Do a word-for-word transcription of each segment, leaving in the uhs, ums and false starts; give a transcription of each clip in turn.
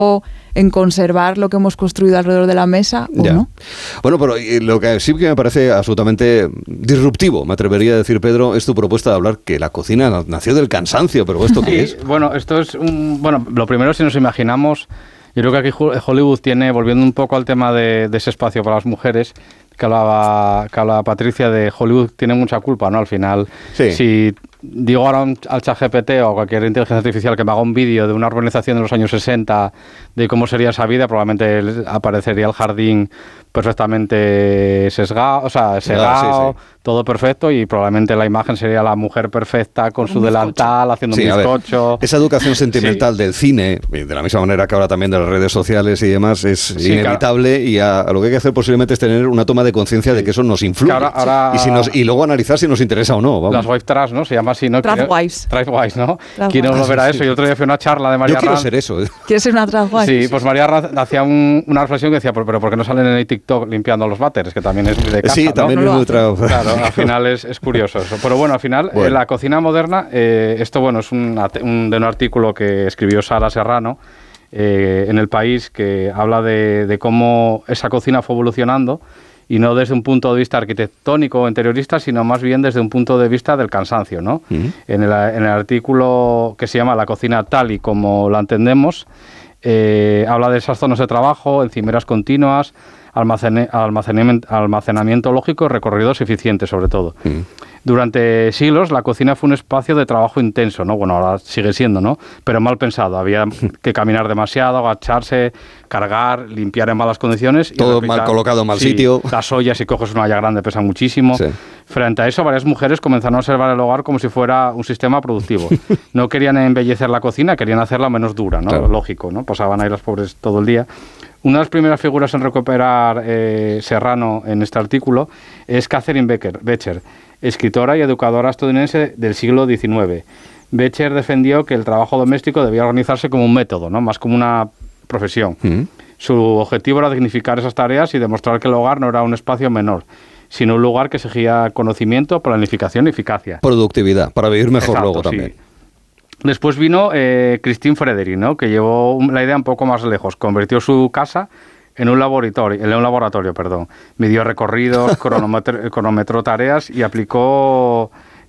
en conservar lo que hemos construido alrededor de la mesa o ya. no. Bueno, pero lo que sí que me parece absolutamente disruptivo, me atrevería a decir, Pedro, es tu propuesta de hablar que la cocina nació del cansancio, pero ¿esto qué Sí, es? bueno, esto es un... Bueno, lo primero, si nos imaginamos, yo creo que aquí Hollywood tiene, volviendo un poco al tema de, de ese espacio para las mujeres, que hablaba, que hablaba Patricia, de Hollywood tiene mucha culpa, ¿no? Al final, sí. si digo ahora un, al ChatGPT o a cualquier inteligencia artificial que me haga un vídeo de una urbanización de los años sesenta, de cómo sería esa vida, probablemente aparecería el jardín perfectamente sesgado, o sea, segado, sí, sí. todo perfecto, y probablemente la imagen sería la mujer perfecta con un su delantal, haciendo sí, un bizcocho. Ver, esa educación sentimental sí. del cine, de la misma manera que ahora también de las redes sociales y demás, es sí, inevitable, claro. y a, a lo que hay que hacer posiblemente es tener una toma de conciencia sí. de que eso nos influye. Ahora, ahora, y, si nos, y luego analizar si nos interesa o no. Vamos. Las wife trash, ¿no? Se llama así, ¿no? Trash wives. Trash wives, ¿no? ¿Quién no verá eso? Yo otro día fui a una charla de María Yo quiero Ranz. ser eso. ¿eh? ¿Quieres ser una trash wife? Sí, pues María Ranz hacía un, una reflexión que decía, pero, pero ¿por qué no salen en el TikTok limpiando los váteres? Que también es muy de casa, sí, ¿no? también no es muy trabajo. Claro, al final es, es curioso eso. Pero bueno, al final, bueno. Eh, la cocina moderna, eh, esto bueno, es un, un, de un artículo que escribió Sara Serrano eh, en El País, que habla de, de cómo esa cocina fue evolucionando, y no desde un punto de vista arquitectónico o interiorista, sino más bien desde un punto de vista del cansancio, ¿no? Uh-huh. En el, en el artículo que se llama La cocina tal y como la entendemos, eh, habla de esas zonas de trabajo, encimeras continuas, almacene, almacenamiento, almacenamiento lógico y recorridos eficientes, sobre todo. Uh-huh. Durante siglos la cocina fue un espacio de trabajo intenso, ¿no? Bueno, ahora sigue siendo, ¿no? Pero mal pensado. Había que caminar demasiado, agacharse, cargar, limpiar en malas condiciones. Todo y mal colocado, mal sí, sitio. Las ollas, si coges una olla grande, pesan muchísimo. Sí. Frente a eso, varias mujeres comenzaron a observar el hogar como si fuera un sistema productivo. No querían embellecer la cocina, querían hacerla menos dura, ¿no? Claro. Lógico, ¿no? Pasaban ahí las pobres todo el día. Una de las primeras figuras en recuperar eh, Serrano en este artículo es Catherine Becker, Becher, escritora y educadora estadounidense del siglo diecinueve. Becher defendió que el trabajo doméstico debía organizarse como un método, ¿no? Más como una profesión. Mm. Su objetivo era dignificar esas tareas y demostrar que el hogar no era un espacio menor, sino un lugar que exigía conocimiento, planificación y eficacia. Productividad, para vivir mejor. Exacto, luego también. Sí. Después vino eh, Christine Frederick, ¿no? Que llevó la idea un poco más lejos. Convirtió su casa en un laboratorio, en un laboratorio, perdón. Midió recorridos, cronometró, cronometró tareas y aplicó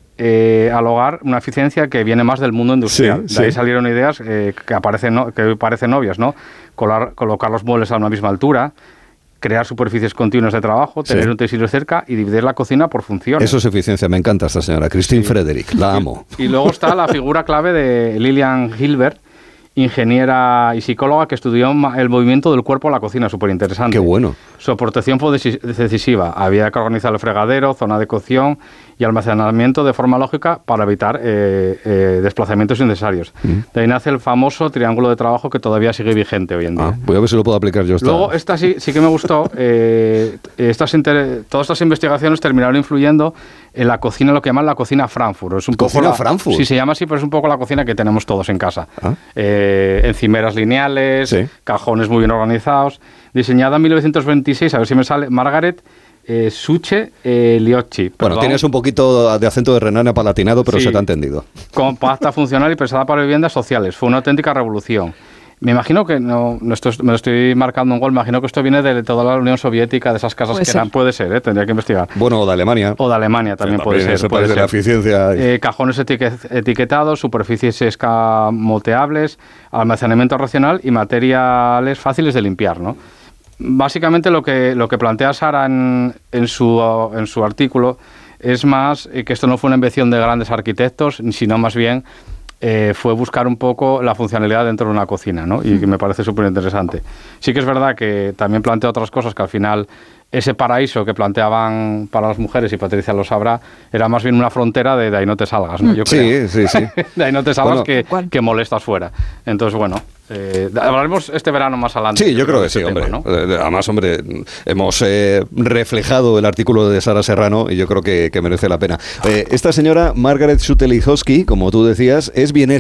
eh, al hogar una eficiencia que viene más del mundo industrial. Sí, de ahí sí. salieron ideas eh, que, aparecen, ¿no? que parecen obvias, ¿no? Colar, colocar los muebles a una misma altura, crear superficies continuas de trabajo, tener sí. un utensilio cerca y dividir la cocina por funciones. Eso es eficiencia, me encanta esta señora, Christine sí. Frederick, la amo. Y, y luego está la figura clave de Lillian Gilbert, ingeniera y psicóloga que estudió el movimiento del cuerpo en la cocina, súper interesante. Qué bueno. Su aportación fue decisiva. Había que organizar el fregadero, zona de cocción y almacenamiento de forma lógica para evitar eh, eh, desplazamientos innecesarios. Mm. De ahí nace el famoso triángulo de trabajo que todavía sigue vigente hoy en día. Ah, voy a ver si lo puedo aplicar yo. Esta. Luego, esta sí, sí que me gustó. Eh, estas inter- todas estas investigaciones terminaron influyendo en la cocina, lo que llaman la cocina Frankfurt. Es un ¿Cocina poco la, Frankfurt? Sí, se llama así, pero es un poco la cocina que tenemos todos en casa. ¿Ah? Eh, encimeras lineales, sí. cajones muy bien organizados. Diseñada en mil novecientos veintiséis, a ver si me sale, Margaret eh, Suche eh, Liocchi. Bueno, perdón. Tienes un poquito de acento de Renania Palatinado, pero sí, se te ha entendido. Compacta, funcional y pensada para viviendas sociales. Fue una auténtica revolución. Me imagino que, no, no esto, me lo estoy marcando un gol, me imagino que esto viene de toda la Unión Soviética, de esas casas puede que ser. eran, puede ser, ¿eh? Tendría que investigar. Bueno, o de Alemania. O de Alemania también, también puede ser. Puede ser. De la eficiencia. Eh, cajones etiquetados, superficies escamoteables, almacenamiento racional y materiales fáciles de limpiar, ¿no? Básicamente lo que, lo que plantea Sara en, en, su, en su artículo es más eh, que esto no fue una invención de grandes arquitectos, sino más bien eh, fue buscar un poco la funcionalidad dentro de una cocina, ¿no? Y que me parece súper interesante. Sí que es verdad que también plantea otras cosas que al final ese paraíso que planteaban para las mujeres, y Patricia lo sabrá, era más bien una frontera de, de ahí no te salgas, ¿no? Yo creo. Sí, sí, sí. De ahí no te salgas, bueno, que, que molestas fuera. Entonces, bueno, eh, hablaremos este verano más adelante. Sí, yo creo que sí, hombre. Tema, ¿no? Además, hombre, hemos eh, reflejado el artículo de Sara Serrano y yo creo que, que merece la pena. Eh, esta señora, Margaret Sutelichowski, como tú decías, es vienesa.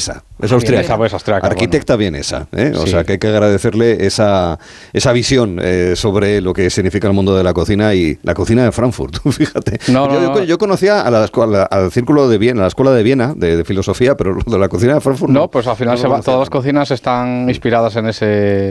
Es austriaca. Vienesa, es austriaca, arquitecta bueno. vienesa. ¿eh? O sí. sea, que hay que agradecerle esa, esa visión eh, sobre lo que significa el mundo de la cocina y la cocina de Frankfurt, fíjate. No, no, yo, no. yo, yo conocía a la escuela, al círculo de Viena, a la escuela de Viena, de, de filosofía, pero lo de la cocina de Frankfurt no. No, pues al final no se va, todas las cocinas están inspiradas en ese